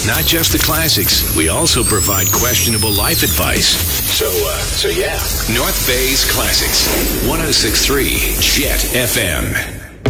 Not just the classics, we also provide questionable life advice. So yeah. North Bay's Classics, 106.3 Jet FM.